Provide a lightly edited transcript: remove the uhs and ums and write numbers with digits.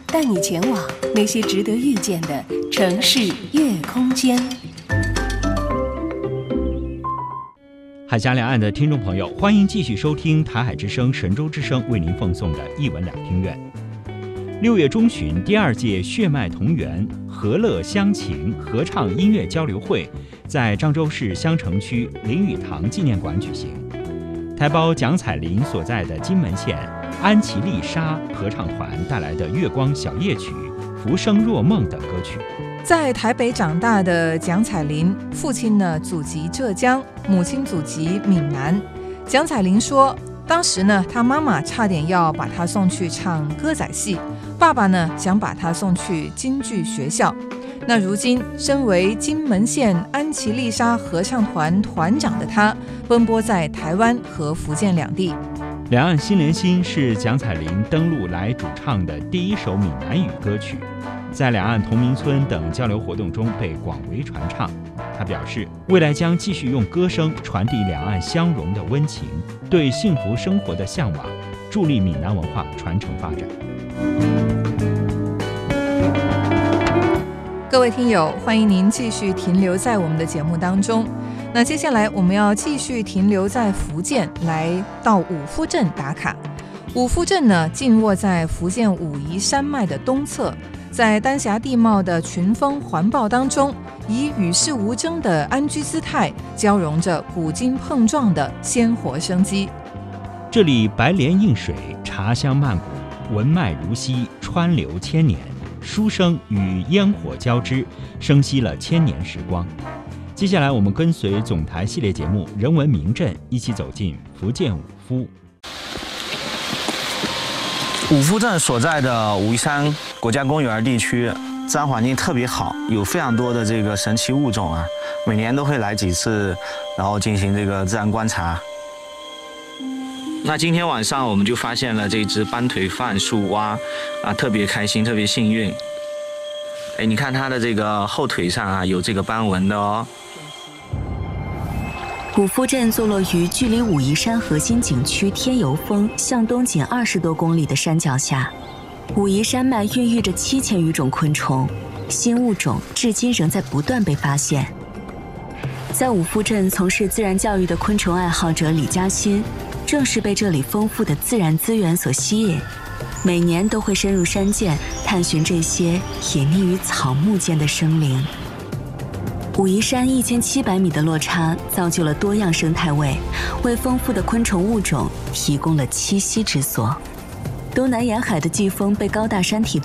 带你前往那些值得遇见的城市夜空间。 海峡两岸的听众朋友，欢迎继续收听台海之声、神州之声为您奉送的一文两厅院。6月中旬，第2届血脉同源和乐乡情合唱音乐交流会在漳州市香城区林语堂纪念馆举行。台胞蒋彩玲所在的金门县安琪丽莎合唱团带来的《月光小夜曲》《浮生若梦》等歌曲。 在台北长大的蒋彩玲，父亲呢祖籍浙江，母亲祖籍闽南。蒋彩玲说，当时呢，她妈妈差点要把她送去唱歌仔戏，爸爸呢想把她送去京剧学校。那如今，身为金门县安琪丽莎合唱团团长的她，奔波在台湾和福建两地。 两岸心连心是蒋彩玲登陆来主唱的第一首闽南语歌曲，在两岸同名村等交流活动中被广为传唱。他表示，未来将继续用歌声传递两岸相融的温情，对幸福生活的向往，助力闽南文化传承发展。 各位听友，欢迎您继续停留在我们的节目当中。那接下来我们要继续停留在福建，来到五福镇打卡。五福镇呢，静卧在福建武夷山脉的东侧，在丹霞地貌的群峰环抱当中，以与世无争的安居姿态，交融着古今碰撞的鲜活生机。 这里白莲映水，茶香漫谷，文脉如溪，川流千年，书声与烟火交织，生息了千年时光。接下来我们跟随总台系列节目《人文名镇》，一起走进福建五福。 五福镇所在的武夷山国家公园地区，自然环境特别好，有非常多的这个神奇物种啊，每年都会来几次，然后进行这个自然观察。那今天晚上我们就发现了这只斑腿泛树蛙啊，特别开心，特别幸运。哎，你看它的这个后腿上啊有这个斑纹的哦。 五福镇坐落于距离武夷山核心景区天游峰向东仅20多公里的山脚下。武夷山脉孕育着7000余种昆虫，新物种至今仍在不断被发现。在五福镇从事自然教育的昆虫爱好者李嘉欣，正是被这里丰富的自然资源所吸引，每年都会深入山涧探寻这些隐匿于草木间的生灵。武夷山1700米的落差造就了多样生态位，为丰富的昆虫物种提供了栖息之所。东南沿海的季风被高大山体